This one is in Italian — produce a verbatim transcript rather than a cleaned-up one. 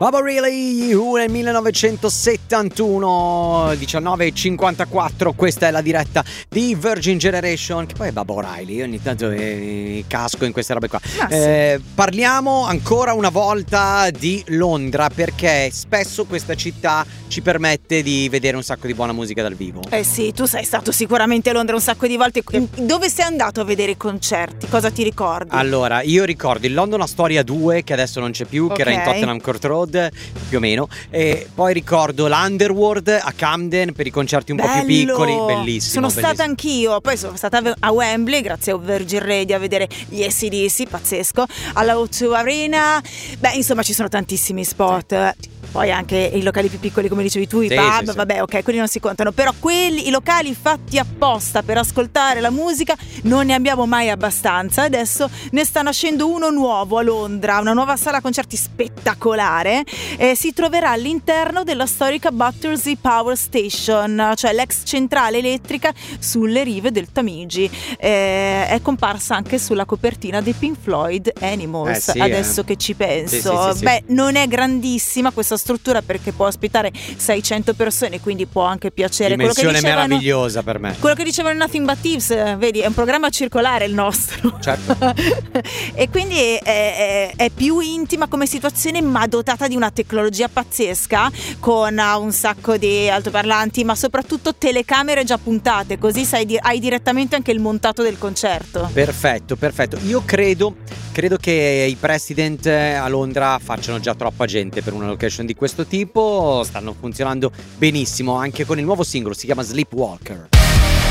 Baba Really, You nel millenovecentosettantuno, diciannove e cinquantaquattro. Questa è la diretta di Virgin Generation, che poi è Baba O'Reilly. Io ogni tanto eh, casco in queste robe qua. Ah, eh, sì. Parliamo ancora una volta di Londra, perché spesso questa città ci permette di vedere un sacco di buona musica dal vivo. Eh sì, tu sei stato sicuramente a Londra un sacco di volte. Dove sei andato a vedere i concerti? Cosa ti ricordi? Allora, io ricordo il London Astoria due, che adesso non c'è più, okay. che era in Tottenham Court Road, più o meno. E poi ricordo l'Underworld a Camden per i concerti un Bello. po' più piccoli. Bellissimo. Sono bellissimo. stata anch'io. Poi sono stata a Wembley grazie a Virgin Radio a vedere gli A C D C, pazzesco. Alla O due Arena. Beh, insomma, ci sono tantissimi spot. Sì. Poi anche i locali più piccoli, come dicevi tu, i sì, pub, sì, vabbè, ok, quelli non si contano. Però quelli, i locali fatti apposta per ascoltare la musica, non ne abbiamo mai abbastanza. Adesso ne sta nascendo uno nuovo a Londra, una nuova sala concerti spettacolare. Eh, si troverà all'interno della storica Battersea Power Station, cioè l'ex centrale elettrica sulle rive del Tamigi. Eh, è comparsa anche sulla copertina dei Pink Floyd Animals, eh sì, adesso eh. che ci penso. Sì, sì, sì, Beh, sì. non è grandissima questa struttura perché può ospitare seicento persone, quindi può anche piacere. Dimensione quello che dicevano, meravigliosa per me. Quello che dicevano in Nothing But Thieves, vedi, è un programma circolare il nostro. Certo. E quindi è, è, è più intima come situazione, ma dotata di una tecnologia pazzesca, con un sacco di altoparlanti, ma soprattutto telecamere già puntate, così sai, hai direttamente anche il montato del concerto. Perfetto, perfetto. Io credo Credo che i President a Londra facciano già troppa gente per una location di questo tipo. Stanno funzionando benissimo anche con il nuovo singolo, si chiama Sleepwalker.